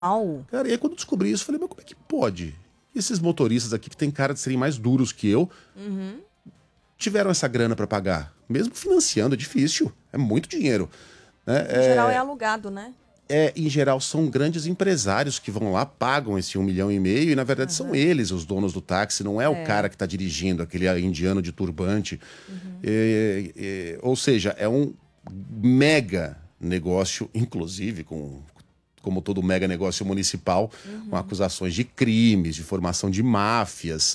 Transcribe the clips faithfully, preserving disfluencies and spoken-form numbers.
Au. Cara, e aí quando eu descobri isso, eu falei, mas como é que pode? Esses motoristas aqui que tem cara de serem mais duros que eu, Uhum. tiveram essa grana pra pagar. Mesmo financiando, é difícil. É muito dinheiro. Né? Em geral é alugado, né? É, em geral, são grandes empresários que vão lá, pagam esse um milhão e meio, e na verdade Uhum. são eles os donos do táxi, não é, É. o cara que está dirigindo, aquele indiano de turbante. Uhum. É, é, ou seja, é um mega negócio, inclusive, com, como todo mega negócio municipal, Uhum. com acusações de crimes, de formação de máfias.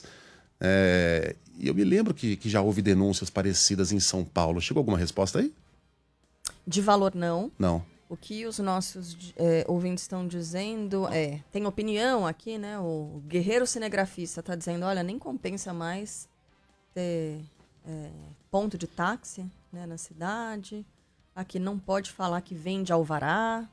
É, e eu me lembro que, que já houve denúncias parecidas em São Paulo. Chegou alguma resposta aí? De valor, não. Não. O que os nossos é, ouvintes estão dizendo é... Tem opinião aqui, né? O guerreiro cinegrafista está dizendo, olha, nem compensa mais ter é, ponto de táxi, né, na cidade. Aqui não pode falar que vende alvará.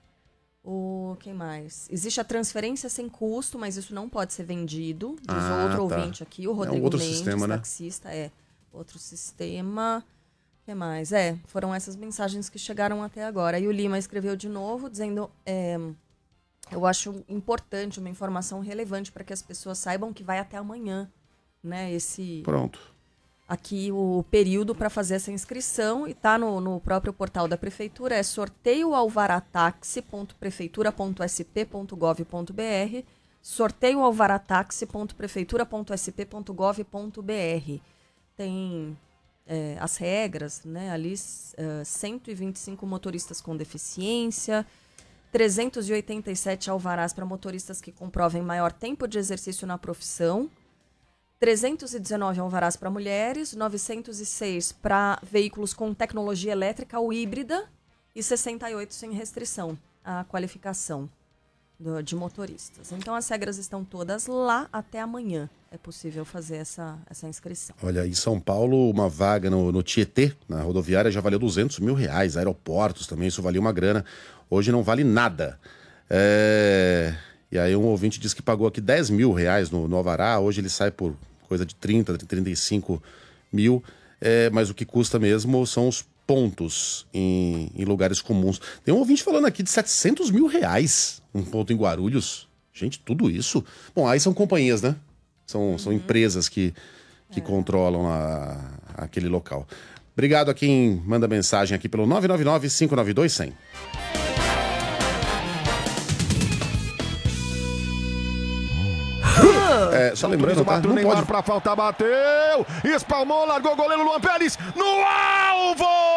O quem mais? Existe a transferência sem custo, mas isso não pode ser vendido. Diz Ah, o outro tá. ouvinte aqui, o É um Rodrigo outro Mendes, sistema, né? taxista. É, outro sistema... O que mais? É, foram essas mensagens que chegaram até agora. E o Lima escreveu de novo, dizendo... É, eu acho importante, uma informação relevante para que as pessoas saibam que vai até amanhã, né? Esse... Pronto. Aqui o período para fazer essa inscrição, e tá no, no próprio portal da prefeitura, é sorteio alvarataxi ponto prefeitura ponto s p ponto gov ponto b r, sorteio alvarataxi ponto prefeitura ponto s p ponto gov ponto b r. Tem é, as regras, né? Ali uh, cento e vinte e cinco motoristas com deficiência, trezentos e oitenta e sete alvarás para motoristas que comprovem maior tempo de exercício na profissão, trezentos e dezenove alvarás para mulheres, novecentos e seis para veículos com tecnologia elétrica ou híbrida e sessenta e oito sem restrição à qualificação do, de motoristas. Então as regras estão todas lá, até amanhã é possível fazer essa, essa inscrição. Olha, em São Paulo, uma vaga no, no Tietê, na rodoviária, já valeu duzentos mil reais. Aeroportos também, isso valia uma grana. Hoje não vale nada. É... E aí um ouvinte disse que pagou aqui dez mil reais no, no alvará, hoje ele sai por coisa de trinta, trinta e cinco mil, é, mas o que custa mesmo são os pontos em, em lugares comuns. Tem um ouvinte falando aqui de setecentos mil reais, um ponto em Guarulhos. Gente, tudo isso? Bom, aí são companhias, né? São, uhum. são empresas que, que é. controlam a, aquele local. Obrigado a quem manda mensagem aqui pelo nove nove nove, cinco nove dois, cem. É, só lembrando, tá? Não pode... pra falta, bateu, espalmou, largou o goleiro Luan Pérez no alvo!